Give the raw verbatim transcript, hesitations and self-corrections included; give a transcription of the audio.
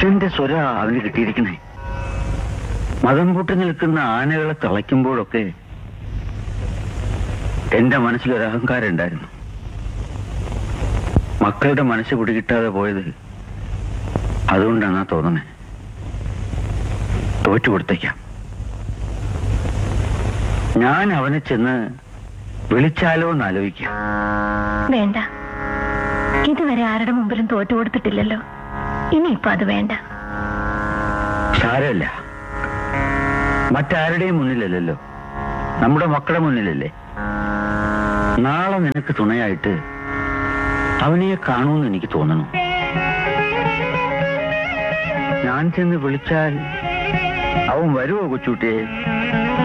അച്ഛന്റെ സ്വര അവന് കിട്ടിയിരിക്കണേ. മതം പൊട്ടി നിൽക്കുന്ന ആനകളെ തളയ്ക്കുമ്പോഴൊക്കെ എന്റെ മനസ്സിലൊരു അഹങ്കാരം ഉണ്ടായിരുന്നു. മക്കളുടെ മനസ്സ് പിടികിട്ടാതെ പോയത് അതുകൊണ്ടാണെന്നാ തോന്നണേ. തോറ്റു കൊടുത്തേക്കാം. ഞാൻ അവനെ ചെന്ന് വിളിച്ചാലോ എന്ന് ആലോചിക്കാം. വേണ്ട, ഇതുവരെ ആരുടെ മുമ്പിലും തോറ്റു കൊടുത്തിട്ടില്ലല്ലോ. ഇനിയിപ്പോ അത് വേണ്ട. സാരമില്ല, മറ്റാരുടെയും മുന്നിലല്ലല്ലോ, നമ്മുടെ മക്കളുടെ മുന്നിലല്ലേ. നാളെ നിനക്ക് തുണയായിട്ട് അവനെ കാണുമെന്ന് എനിക്ക് തോന്നണം. ഞാൻ ചെന്ന് വിളിച്ചാൽ അവൻ വരുമോ കൊച്ചുകുട്ടിയെ?